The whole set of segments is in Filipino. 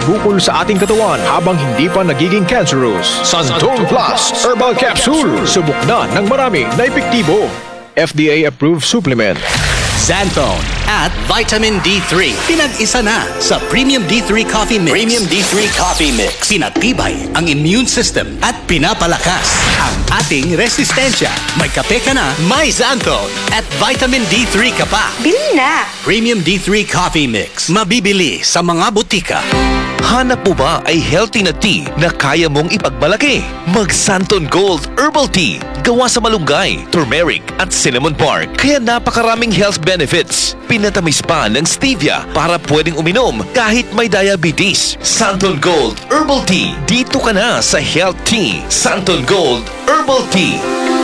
bukol sa ating katawan habang hindi pa nagiging cancerous. Santon Plus Herbal Capsule. Subok na ng marami na epektibo. FDA-approved supplement. Xanthone at Vitamin D3. Pinag-isa na sa Premium D3 Coffee Mix. Premium D3 Coffee Mix. Pinatibay ang immune system at pinapalakas ang ating resistensya. May kape ka na, may Xanthone at Vitamin D3 ka pa. Bili na! Premium D3 Coffee Mix. Mabibili sa mga butika. Hanap mo ba ay healthy na tea na kaya mong ipagmalaki? Mag Santon Gold Herbal Tea. Gawa sa malunggay, turmeric at cinnamon bark. Kaya napakaraming health benefits. Pinatamis pa ng stevia para pwedeng uminom kahit may diabetes. Santon Gold Herbal Tea. Dito ka na sa Health Tea. Santon Gold Herbal Tea.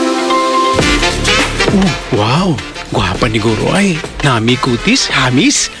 Wow! Gwapa ni Guro ay. Nami kutis, hamis.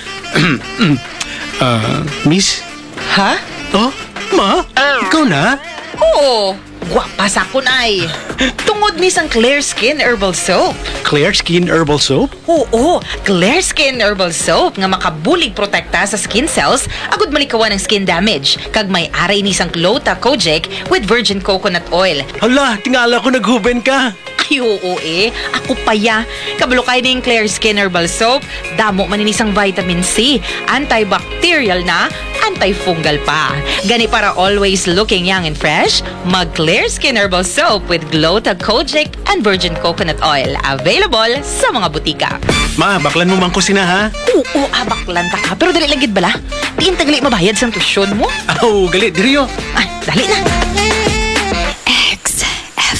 Miss? Ha? Oh, ma? Ikaw na? Oo! Gwapa sa kun ay. Tungod ni sang Clear Skin Herbal Soap. Clear Skin Herbal Soap? Oo, Clear Skin Herbal Soap nga makabulig protekta sa skin cells agud malikawan ng skin damage. Kag may aray ni sang Clota Kojic with virgin coconut oil. Hala, tingala ko naghuben ka. Ay, oo Ako paya. Kabalo kayo ng Clear Skin Herbal Soap. Damo maninisang vitamin C. Antibacterial na, antifungal pa. Gani para always looking young and fresh, mag Clear Skin Herbal Soap with Glota Kojic and virgin coconut oil. Available sa mga butika. Ma, baklan mo man ko sina ha? Oo, abaklan ta ka. Pero dali lang gid bala. Diin tagali mabayad sa tusyon mo. Oh, galit, diriyo. Ay, dali na.